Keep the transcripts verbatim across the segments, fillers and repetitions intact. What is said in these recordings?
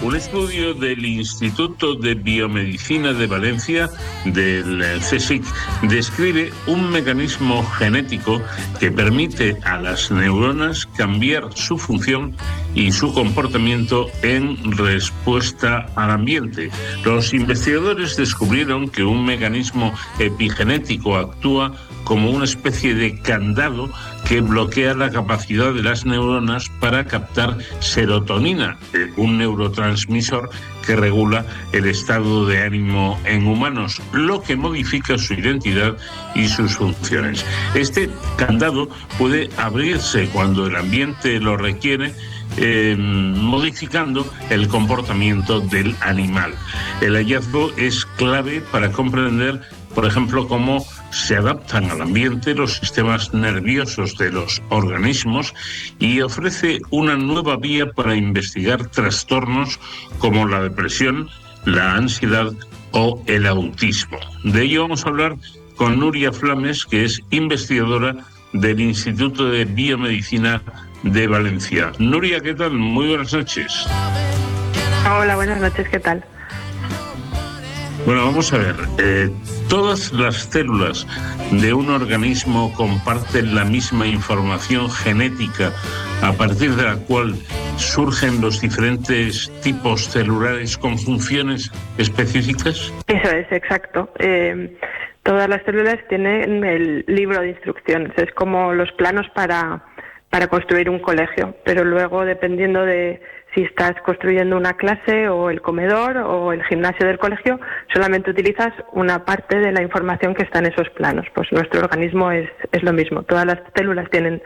Un estudio del Instituto de Biomedicina de Valencia, del C S I C, describe un mecanismo genético que permite a las neuronas cambiar su función y su comportamiento en respuesta al ambiente. Los investigadores descubrieron que un mecanismo epigenético actúa como una especie de candado que bloquea la capacidad de las neuronas para captar serotonina, un neurotransmisor que regula el estado de ánimo en humanos, lo que modifica su identidad y sus funciones. Este candado puede abrirse cuando el ambiente lo requiere, Eh, modificando el comportamiento del animal. El hallazgo es clave para comprender, por ejemplo, cómo se adaptan al ambiente los sistemas nerviosos de los organismos y ofrece una nueva vía para investigar trastornos como la depresión, la ansiedad o el autismo. De ello vamos a hablar con Nuria Flames, que es investigadora del Instituto de Biomedicina de Valencia. Nuria, ¿qué tal? Muy buenas noches. Hola, buenas noches, ¿qué tal? Bueno, vamos a ver. Eh, todas las células de un organismo comparten la misma información genética a partir de la cual surgen los diferentes tipos celulares con funciones específicas. Eso es, exacto. Eh, todas las células tienen el libro de instrucciones. Es como los planos para... para construir un colegio, pero luego dependiendo de si estás construyendo una clase o el comedor o el gimnasio del colegio, solamente utilizas una parte de la información que está en esos planos. Pues nuestro organismo es, es lo mismo, todas las células tienen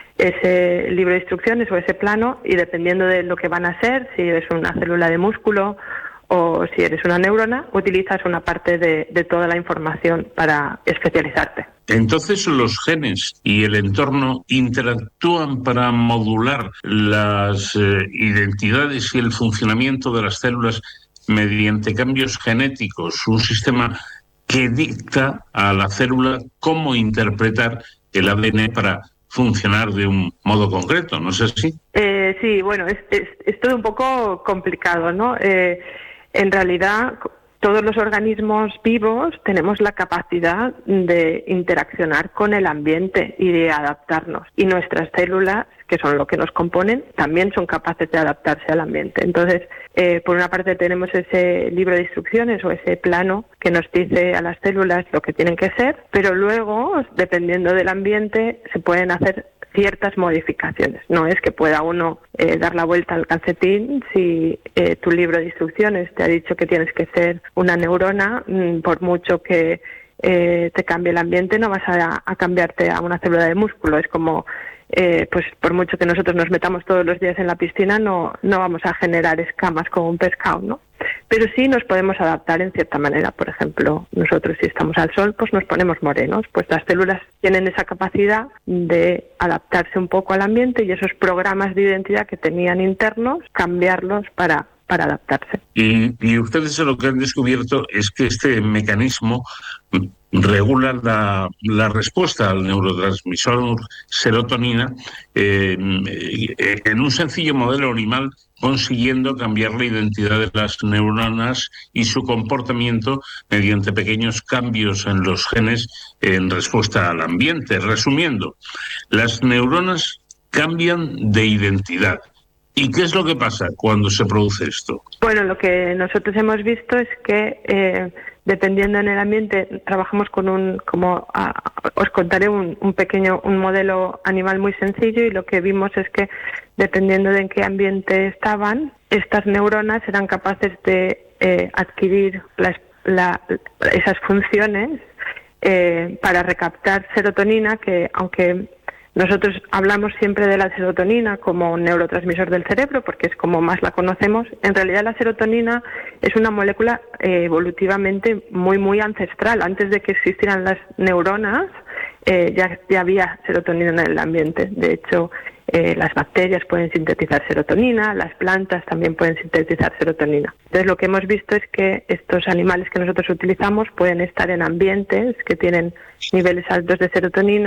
ese libro de instrucciones o ese plano y dependiendo de lo que van a ser, si eres una célula de músculo o si eres una neurona, utilizas una parte de, de toda la información para especializarte. Entonces, los genes y el entorno interactúan para modular las eh, identidades y el funcionamiento de las células mediante cambios genéticos, un sistema que dicta a la célula cómo interpretar el A D N para funcionar de un modo concreto, ¿no es así? Eh, sí, bueno, es, es, es todo un poco complicado, ¿no? Eh, en realidad, todos los organismos vivos tenemos la capacidad de interaccionar con el ambiente y de adaptarnos. Y nuestras células, que son lo que nos componen, también son capaces de adaptarse al ambiente. Entonces, eh, por una parte tenemos ese libro de instrucciones o ese plano que nos dice a las células lo que tienen que ser, pero luego, dependiendo del ambiente, se pueden hacer ciertas modificaciones. No es que pueda uno eh, dar la vuelta al calcetín si eh, tu libro de instrucciones te ha dicho que tienes que ser una neurona, mmm, por mucho que eh, te cambie el ambiente, no vas a, a cambiarte a una célula de músculo. Es como, eh, pues por mucho que nosotros nos metamos todos los días en la piscina, no, no vamos a generar escamas como un pescado, ¿no? Pero sí nos podemos adaptar en cierta manera. Por ejemplo, nosotros si estamos al sol, pues nos ponemos morenos. Pues las células tienen esa capacidad de adaptarse un poco al ambiente y esos programas de identidad que tenían internos, cambiarlos para, para adaptarse. Y, y ustedes lo que han descubierto es que este mecanismo regula la, la respuesta al neurotransmisor serotonina eh, en un sencillo modelo animal, consiguiendo cambiar la identidad de las neuronas y su comportamiento mediante pequeños cambios en los genes en respuesta al ambiente. Resumiendo, las neuronas cambian de identidad. ¿Y qué es lo que pasa cuando se produce esto? Bueno, lo que nosotros hemos visto es que eh, dependiendo en el ambiente, trabajamos con un, como a, os contaré un, un pequeño, un modelo animal muy sencillo, y lo que vimos es que dependiendo de en qué ambiente estaban, estas neuronas eran capaces de eh, adquirir las, la, esas funciones eh, para recaptar serotonina, que aunque nosotros hablamos siempre de la serotonina como un neurotransmisor del cerebro, porque es como más la conocemos. En realidad la serotonina es una molécula eh, evolutivamente muy, muy ancestral. Antes de que existieran las neuronas, eh, ya, ya había serotonina en el ambiente. De hecho, eh, las bacterias pueden sintetizar serotonina, las plantas también pueden sintetizar serotonina. Entonces lo que hemos visto es que estos animales que nosotros utilizamos pueden estar en ambientes que tienen niveles altos de serotonina,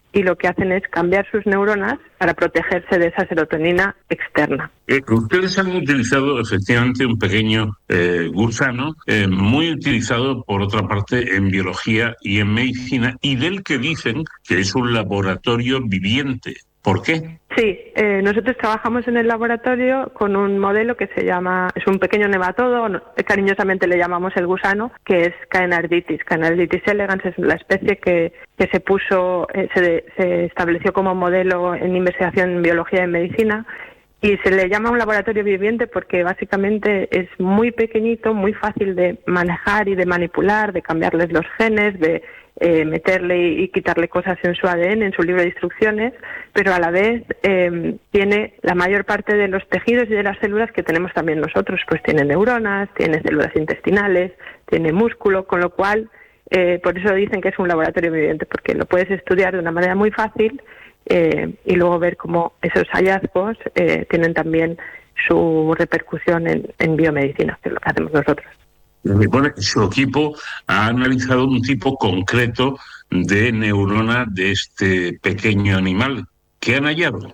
y lo que hacen es cambiar sus neuronas para protegerse de esa serotonina externa. Eh, ustedes han utilizado efectivamente un pequeño eh, gusano, eh, muy utilizado por otra parte en biología y en medicina, y del que dicen que es un laboratorio viviente. ¿Por qué? Sí, eh, nosotros trabajamos en el laboratorio con un modelo que se llama, es un pequeño nematodo, cariñosamente le llamamos el gusano, que es Caenarditis. Caenarditis elegans es la especie que, que se puso, eh, se, se estableció como modelo en investigación en biología y en medicina, y se le llama un laboratorio viviente porque básicamente es muy pequeñito, muy fácil de manejar y de manipular, de cambiarles los genes, de Eh, meterle y quitarle cosas en su A D N, en su libro de instrucciones, pero a la vez eh, tiene la mayor parte de los tejidos y de las células que tenemos también nosotros, pues tiene neuronas, tiene células intestinales, tiene músculo, con lo cual, eh, por eso dicen que es un laboratorio viviente, porque lo puedes estudiar de una manera muy fácil eh, y luego ver cómo esos hallazgos eh, tienen también su repercusión en, en biomedicina, que es lo que hacemos nosotros. Bueno, su equipo ha analizado un tipo concreto de neurona de este pequeño animal. ¿Qué han hallado?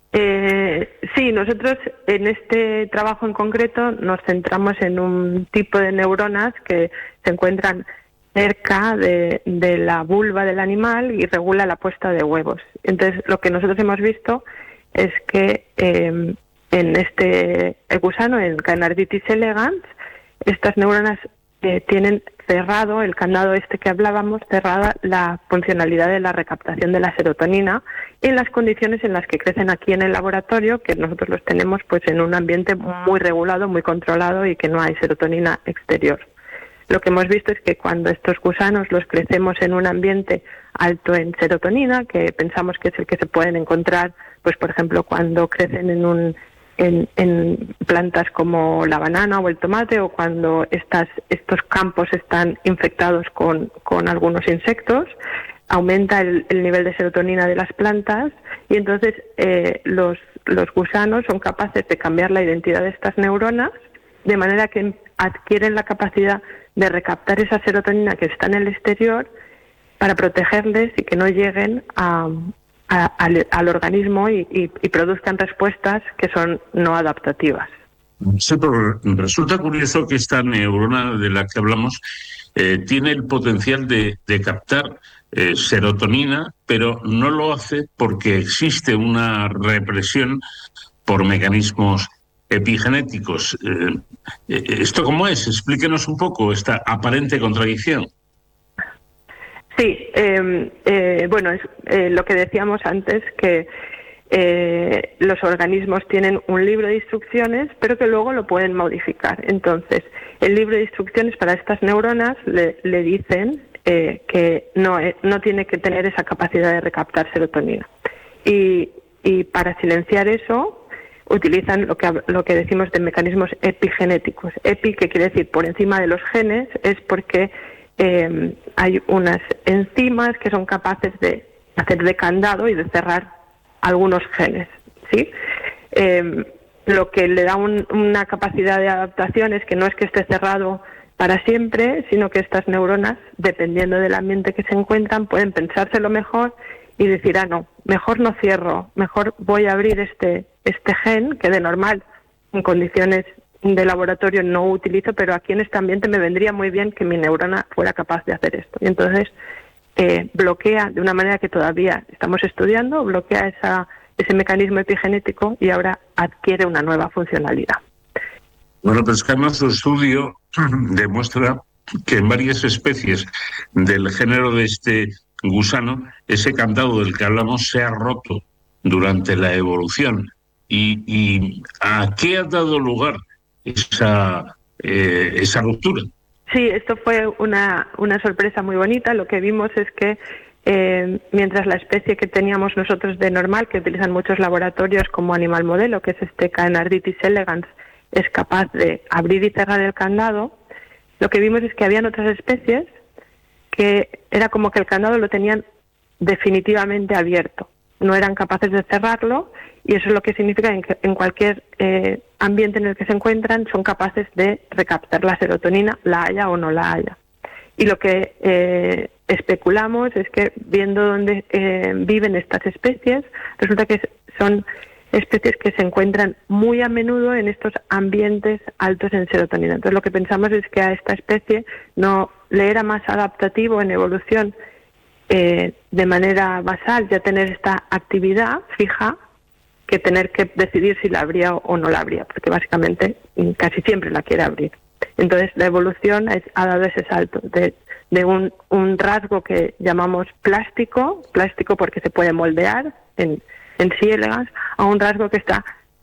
Eh, sí, nosotros en este trabajo en concreto nos centramos en un tipo de neuronas que se encuentran cerca de, de la vulva del animal y regula la puesta de huevos. Entonces, lo que nosotros hemos visto es que eh, en este gusano, en Caenarditis elegans, estas neuronas eh, tienen cerrado, el candado este que hablábamos, cerrada la funcionalidad de la recaptación de la serotonina en las condiciones en las que crecen aquí en el laboratorio, que nosotros los tenemos pues en un ambiente muy regulado, muy controlado y que no hay serotonina exterior. Lo que hemos visto es que cuando estos gusanos los crecemos en un ambiente alto en serotonina, que pensamos que es el que se pueden encontrar, pues por ejemplo cuando crecen en un En, en plantas como la banana o el tomate, o cuando estas, estos campos están infectados con, con algunos insectos, aumenta el, el nivel de serotonina de las plantas y entonces eh, los, los gusanos son capaces de cambiar la identidad de estas neuronas de manera que adquieren la capacidad de recaptar esa serotonina que está en el exterior para protegerles y que no lleguen a A, al, al organismo y, y, y produzcan respuestas que son no adaptativas. Sí, pero resulta curioso que esta neurona de la que hablamos eh, tiene el potencial de, de captar eh, serotonina, pero no lo hace porque existe una represión por mecanismos epigenéticos. Eh, ¿Esto cómo es? Explíquenos un poco esta aparente contradicción. Sí, eh, eh, bueno, es eh, lo que decíamos antes, que eh, los organismos tienen un libro de instrucciones, pero que luego lo pueden modificar. Entonces, el libro de instrucciones para estas neuronas le, le dicen eh, que no, eh, no tiene que tener esa capacidad de recaptar serotonina. Y, y para silenciar eso, utilizan lo que, lo que decimos de mecanismos epigenéticos. Epi, que quiere decir por encima de los genes, es porque Eh, hay unas enzimas que son capaces de hacer de candado y de cerrar algunos genes, ¿sí? Eh, lo que le da un, una capacidad de adaptación es que no es que esté cerrado para siempre, sino que estas neuronas, dependiendo del ambiente que se encuentran, pueden pensárselo mejor y decir, ah, no, mejor no cierro, mejor voy a abrir este, este gen que de normal, en condiciones de laboratorio no utilizo, pero aquí en este ambiente me vendría muy bien que mi neurona fuera capaz de hacer esto. Y entonces eh, bloquea de una manera que todavía estamos estudiando, bloquea esa, ese mecanismo epigenético y ahora adquiere una nueva funcionalidad. Bueno, pues que además su estudio demuestra que en varias especies del género de este gusano, ese candado del que hablamos se ha roto durante la evolución. ¿Y, y a qué ha dado lugar esa, eh, esa ruptura? Sí, esto fue una, una sorpresa muy bonita. Lo que vimos es que eh, mientras la especie que teníamos nosotros de normal, que utilizan muchos laboratorios como animal modelo, que es este Caenarditis elegans, es capaz de abrir y cerrar el candado, lo que vimos es que habían otras especies que era como que el candado lo tenían definitivamente abierto. No eran capaces de cerrarlo y eso es lo que significa que en cualquier eh, ambiente en el que se encuentran son capaces de recaptar la serotonina, la haya o no la haya. Y lo que eh, especulamos es que, viendo dónde eh, viven estas especies, resulta que son especies que se encuentran muy a menudo en estos ambientes altos en serotonina. Entonces, lo que pensamos es que a esta especie no le era más adaptativo en evolución eh, de manera basal ya tener esta actividad fija que tener que decidir si la abría o no la abría, porque básicamente casi siempre la quiere abrir. Entonces, la evolución es, ha dado ese salto de, de un, un rasgo que llamamos plástico, plástico porque se puede moldear en, en C. elegans, a un rasgo que está